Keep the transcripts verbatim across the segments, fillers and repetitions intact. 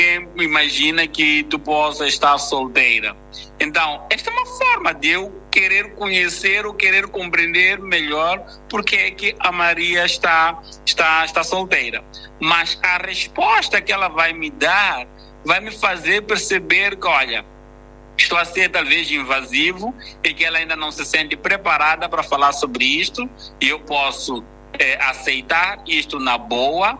tempo imagina que tu possa estar solteira. Então, esta é uma forma de eu querer conhecer ou querer compreender melhor porque é que a Maria está, está, está solteira. Mas a resposta que ela vai me dar vai me fazer perceber que, olha, estou a ser talvez invasivo e que ela ainda não se sente preparada para falar sobre isto, e eu posso é, aceitar isto na boa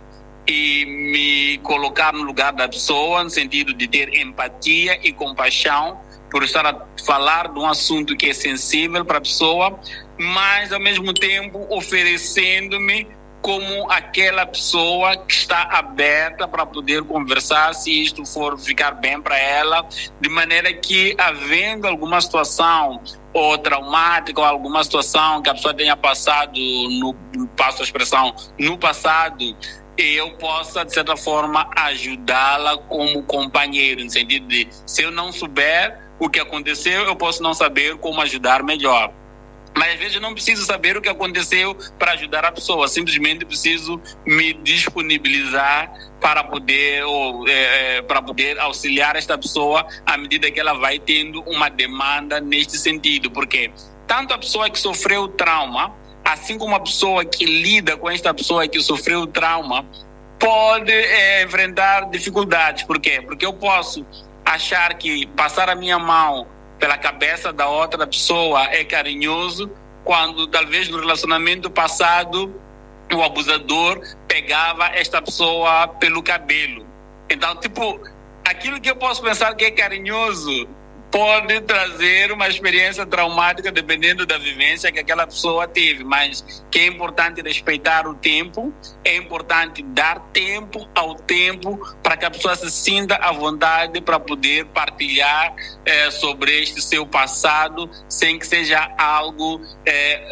e me colocar no lugar da pessoa, no sentido de ter empatia e compaixão por estar a falar de um assunto que é sensível para a pessoa, mas ao mesmo tempo oferecendo-me como aquela pessoa que está aberta para poder conversar se isto for ficar bem para ela, de maneira que, havendo alguma situação ou traumática ou alguma situação que a pessoa tenha passado, no, passo a expressão, no passado, eu possa, de certa forma, ajudá-la como companheiro, no sentido de, se eu não souber o que aconteceu, eu posso não saber como ajudar melhor. Mas às vezes eu não preciso saber o que aconteceu para ajudar a pessoa, simplesmente preciso me disponibilizar para poder, ou, é, para poder auxiliar esta pessoa à medida que ela vai tendo uma demanda neste sentido. Porque tanto a pessoa que sofreu trauma, assim como a pessoa que lida com esta pessoa que sofreu trauma, pode é, enfrentar dificuldades. Por quê? Porque eu posso achar que passar a minha mão pela cabeça da outra pessoa é carinhoso, quando talvez no relacionamento passado o abusador pegava esta pessoa pelo cabelo. Então, tipo, aquilo que eu posso pensar que é carinhoso pode trazer uma experiência traumática dependendo da vivência que aquela pessoa teve, mas que é importante respeitar o tempo, é importante dar tempo ao tempo para que a pessoa se sinta à vontade para poder partilhar é, sobre este seu passado, sem que seja algo, é,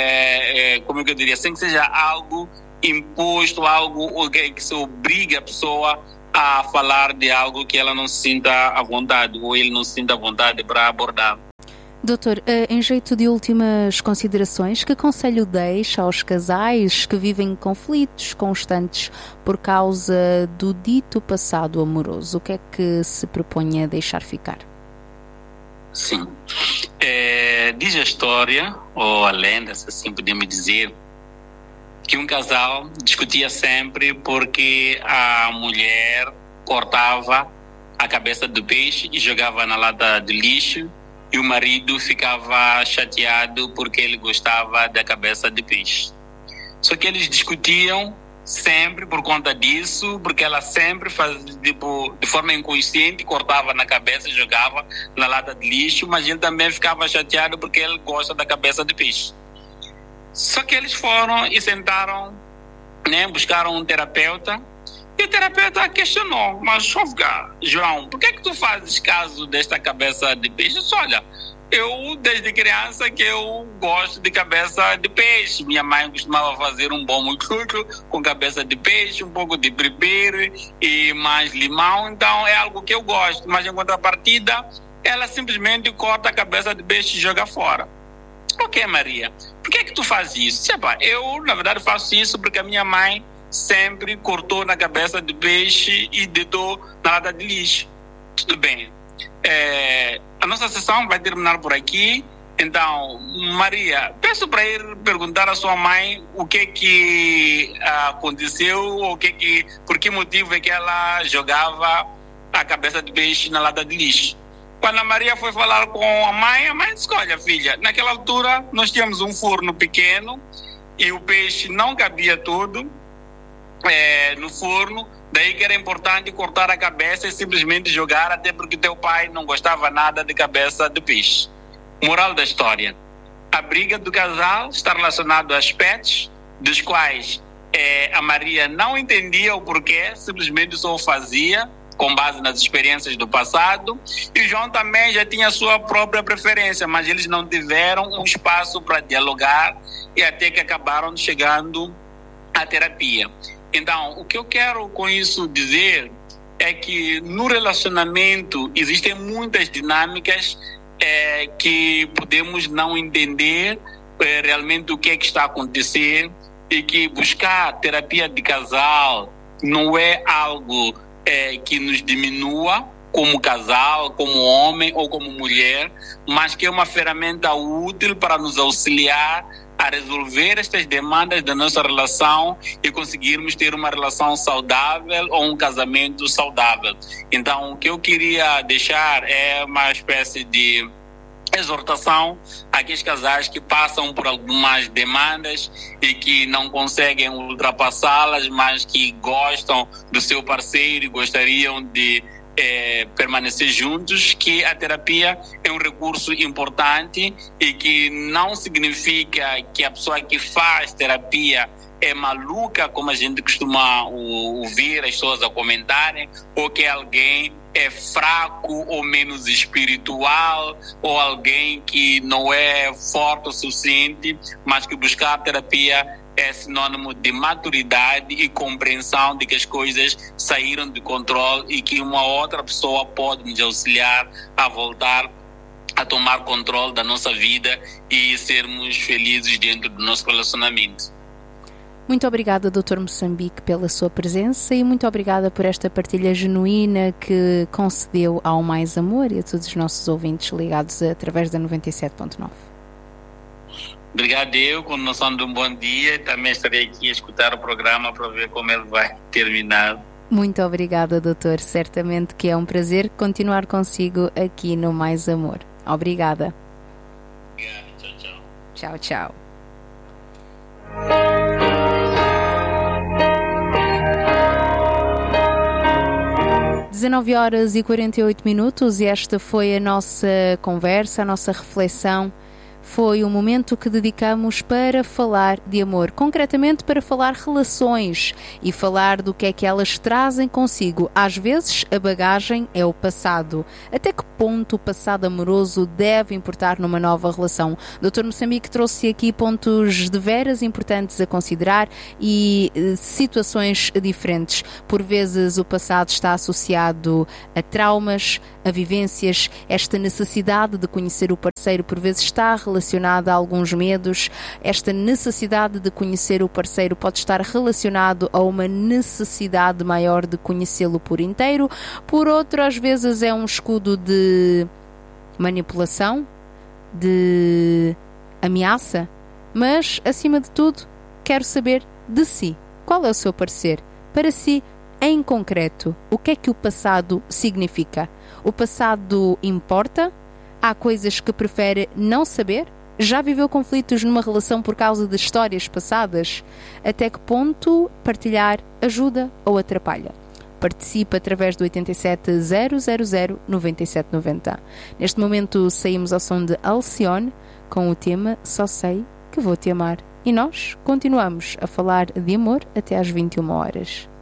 é, é, como eu diria, sem que seja algo imposto, algo que, que se obrigue a pessoa a falar de algo que ela não se sinta à vontade ou ele não se sinta à vontade para abordar. Doutor, em jeito de últimas considerações, que conselho deixa aos casais que vivem conflitos constantes por causa do dito passado amoroso? O que é que se propõe a deixar ficar? Sim. É, diz a história, ou a lenda, se assim podemos dizer, que um casal discutia sempre porque a mulher cortava a cabeça do peixe e jogava na lata de lixo, e o marido ficava chateado porque ele gostava da cabeça de peixe. Só que eles discutiam sempre por conta disso, porque ela sempre fazia, tipo, de forma inconsciente, cortava na cabeça e jogava na lata de lixo, mas ele também ficava chateado porque ele gosta da cabeça de peixe. Só que eles foram e sentaram, né, buscaram um terapeuta, e o terapeuta questionou: mas João, por que é que tu fazes caso desta cabeça de peixe? Eu disse: olha, eu desde criança que eu gosto de cabeça de peixe. Minha mãe costumava fazer um bom muqueca com cabeça de peixe, um pouco de prepare e mais limão, então é algo que eu gosto. Mas em contrapartida, ela simplesmente corta a cabeça de peixe e joga fora. Ok, Maria, por que é que tu faz isso? Sepa, eu, na verdade, faço isso porque a minha mãe sempre cortou na cabeça de peixe e deitou na lata de lixo. Tudo bem. É, a nossa sessão vai terminar por aqui. Então, Maria, peço para ir perguntar à sua mãe o que que aconteceu, o que que, por que motivo é que ela jogava a cabeça de peixe na lata de lixo. Quando a Maria foi falar com a mãe, a mãe disse: olha, filha, naquela altura nós tínhamos um forno pequeno e o peixe não cabia todo é, no forno, daí que era importante cortar a cabeça e simplesmente jogar, até porque teu pai não gostava nada de cabeça de peixe. Moral da história: a briga do casal está relacionada a aspectos dos quais é, a Maria não entendia o porquê, simplesmente só o fazia com base nas experiências do passado, e o João também já tinha a sua própria preferência, mas eles não tiveram um espaço para dialogar e até que acabaram chegando à terapia. Então, o que eu quero com isso dizer é que no relacionamento existem muitas dinâmicas é, que podemos não entender é, realmente o que é que está a acontecer, e que buscar terapia de casal não é algo é, que nos diminua como casal, como homem ou como mulher, mas que é uma ferramenta útil para nos auxiliar a resolver estas demandas da nossa relação e conseguirmos ter uma relação saudável ou um casamento saudável. Então, o que eu queria deixar é uma espécie de exortação àqueles casais que passam por algumas demandas e que não conseguem ultrapassá-las, mas que gostam do seu parceiro e gostariam de É, permanecer juntos, que a terapia é um recurso importante e que não significa que a pessoa que faz terapia é maluca, como a gente costuma ouvir as pessoas a comentarem, ou que alguém é fraco ou menos espiritual, ou alguém que não é forte o suficiente, mas que buscar terapia é sinônimo de maturidade e compreensão de que as coisas saíram de controle e que uma outra pessoa pode nos auxiliar a voltar a tomar controle da nossa vida e sermos felizes dentro do nosso relacionamento. Muito obrigada, doutor Moçambique, pela sua presença e muito obrigada por esta partilha genuína que concedeu ao Mais Amor e a todos os nossos ouvintes ligados através da noventa e sete ponto nove. Obrigado eu, com noção de um bom dia, e também estarei aqui a escutar o programa para ver como ele vai terminar. Muito obrigada, doutor. Certamente que é um prazer continuar consigo aqui no Mais Amor. Obrigada. Obrigado, tchau, tchau. Tchau, tchau. dezenove horas e quarenta e oito minutos e esta foi a nossa conversa, a nossa reflexão. Foi um momento que dedicamos para falar de amor, concretamente para falar relações e falar do que é que elas trazem consigo. Às vezes a bagagem é o passado. Até que ponto o passado amoroso deve importar numa nova relação? doutor Moçambique trouxe aqui pontos de veras importantes a considerar e eh, situações diferentes. Por vezes o passado está associado a traumas, a vivências, esta necessidade de conhecer o parceiro por vezes está relacionada a alguns medos. Esta necessidade de conhecer o parceiro pode estar relacionado a uma necessidade maior de conhecê-lo por inteiro. Por outro, às vezes é um escudo de manipulação, de ameaça, mas, acima de tudo, quero saber de si. Qual é o seu parecer? Para si, em concreto, o que é que o passado significa? O passado importa? Há coisas que prefere não saber? Já viveu conflitos numa relação por causa de histórias passadas? Até que ponto partilhar ajuda ou atrapalha? Participe através do oito sete zero zero zero nove sete nove zero. Neste momento saímos ao som de Alcione com o tema Só Sei Que Vou Te Amar. E nós continuamos a falar de amor até às vinte e uma horas.